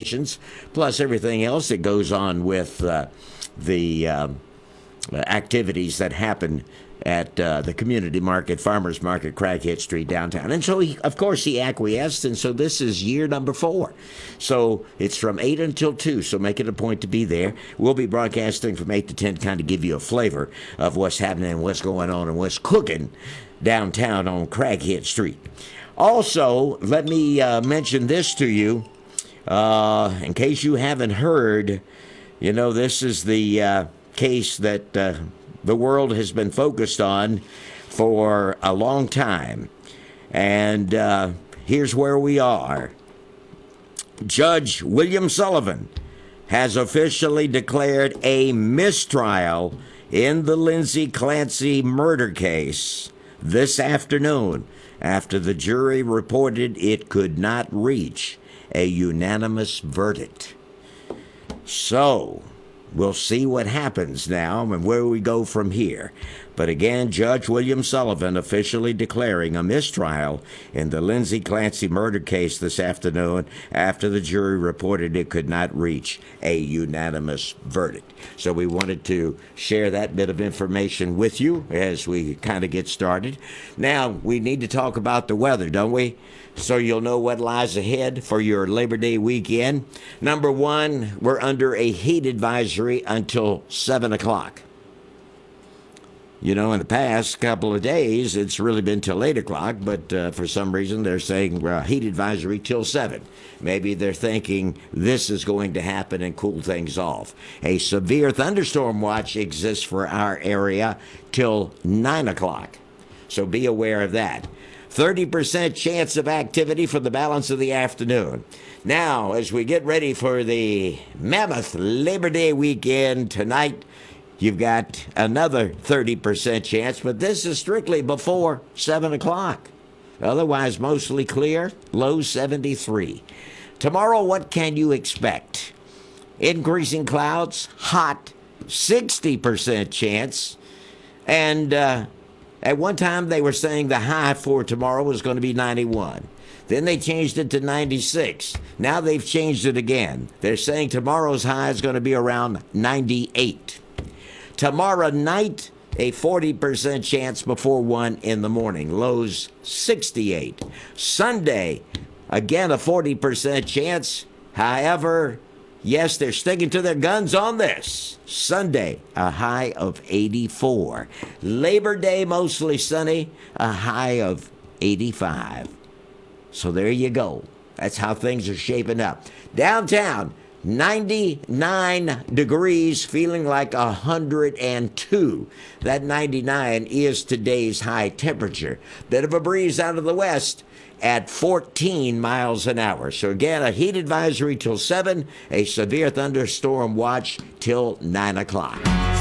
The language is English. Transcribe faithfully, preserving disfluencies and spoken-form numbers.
conditions, plus everything else that goes on with uh, the uh, activities that happen at uh, the community market, farmers market, Craighead Street downtown. And so, he, of course, he acquiesced, and so this is year number four. So it's from eight until two, so make it a point to be there. We'll be broadcasting from eight to ten, kind of give you a flavor of what's happening, what's going on, and what's cooking downtown on Craighead Street. Also, let me uh, mention this to you, uh, in case you haven't heard. You know, this is the uh, case that uh, the world has been focused on for a long time. And uh, here's where we are. Judge William Sullivan has officially declared a mistrial in the Lindsay Clancy murder case this afternoon after the jury reported it could not reach a unanimous verdict. So, we'll see what happens now and where we go from here. But again, Judge William Sullivan officially declaring a mistrial in the Lindsay Clancy murder case this afternoon after the jury reported it could not reach a unanimous verdict. So we wanted to share that bit of information with you as we kind of get started. Now, we need to talk about the weather, don't we? So you'll know what lies ahead for your Labor Day weekend. Number one, we're under a heat advisory until seven o'clock. You know, in the past couple of days, it's really been till eight o'clock, but uh, for some reason they're saying uh, heat advisory till seven. Maybe they're thinking this is going to happen and cool things off. A severe thunderstorm watch exists for our area till nine o'clock, so be aware of that. thirty percent chance of activity for the balance of the afternoon. Now, as we get ready for the mammoth Labor Day weekend tonight, you've got another thirty percent chance, but this is strictly before seven o'clock. Otherwise, mostly clear, low seventy-three. Tomorrow, what can you expect? Increasing clouds, hot, sixty percent chance, and uh, at one time they were saying the high for tomorrow was going to be ninety-one. Then they changed it to ninety-six. Now they've changed it again. They're saying tomorrow's high is going to be around ninety-eight. Tomorrow night, a forty percent chance before one in the morning. Lows sixty-eight. Sunday, again a forty percent chance. However, yes, they're sticking to their guns on this. Sunday, a high of eighty-four. Labor Day, mostly sunny, a high of eighty-five. So there you go. That's how things are shaping up. Downtown, ninety-nine degrees, feeling like one hundred two. That ninety-nine is today's high temperature. Bit of a breeze out of the west at fourteen miles an hour. So again, a heat advisory till seven, a severe thunderstorm watch till nine o'clock.